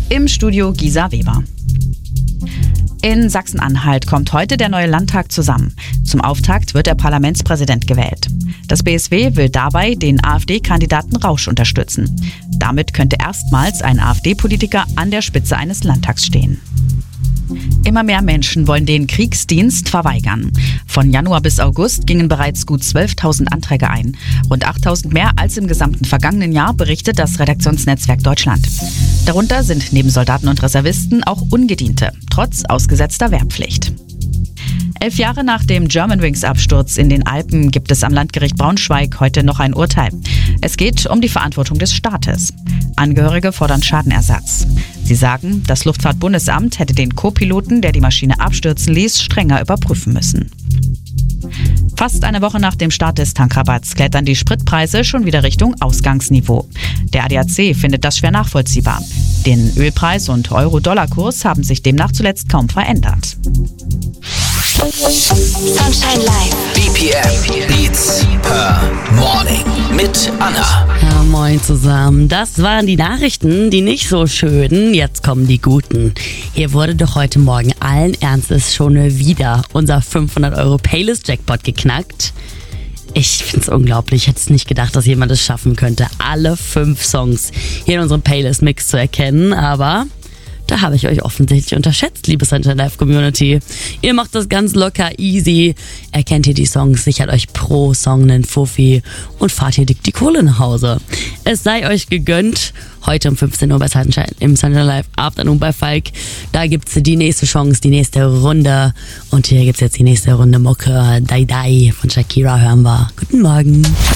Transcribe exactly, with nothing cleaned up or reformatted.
Im Studio Gisa Weber. In Sachsen-Anhalt kommt heute der neue Landtag zusammen. Zum Auftakt wird der Parlamentspräsident gewählt. Das B S W will dabei den AfD-Kandidaten Rausch unterstützen. Damit könnte erstmals ein AfD-Politiker an der Spitze eines Landtags stehen. Immer mehr Menschen wollen den Kriegsdienst verweigern. Von Januar bis August gingen bereits gut zwölftausend Anträge ein. Rund achttausend mehr als im gesamten vergangenen Jahr, berichtet das Redaktionsnetzwerk Deutschland. Darunter sind neben Soldaten und Reservisten auch Ungediente, trotz ausgesetzter Wehrpflicht. Elf Jahre nach dem Germanwings-Absturz in den Alpen gibt es am Landgericht Braunschweig heute noch ein Urteil. Es geht um die Verantwortung des Staates. Angehörige fordern Schadenersatz. Sie sagen, das Luftfahrtbundesamt hätte den Co-Piloten, der die Maschine abstürzen ließ, strenger überprüfen müssen. Fast eine Woche nach dem Start des Tankrabatts klettern die Spritpreise schon wieder Richtung Ausgangsniveau. Der A D A C findet das schwer nachvollziehbar. Den Ölpreis und Euro-Dollar-Kurs haben sich demnach zuletzt kaum verändert. Sunshine Live. B P M Beats per Morning mit Anna. Ja, moin zusammen. Das waren die Nachrichten, die nicht so schönen. Jetzt kommen die guten. Hier wurde doch heute Morgen allen Ernstes schon wieder unser fünfhundert Euro Playlist-Jackpot geknackt. Ich find's unglaublich. Ich hätte es nicht gedacht, dass jemand es schaffen könnte, alle fünf Songs hier in unserem Playlist-Mix zu erkennen. Aber da habe ich euch offensichtlich unterschätzt, liebe Sunshine Live Community. Ihr macht das ganz locker easy. Erkennt ihr die Songs, sichert euch pro Song einen Fuffi und fahrt hier dick die Kohle nach Hause. Es sei euch gegönnt. Heute um fünfzehn Uhr bei Sunshine, im Sunshine Live Afternoon bei Falk. Da gibt's die nächste Chance, die nächste Runde. Und hier gibt's jetzt die nächste Runde Mucke. Dai Dai von Shakira hören wir. Guten Morgen.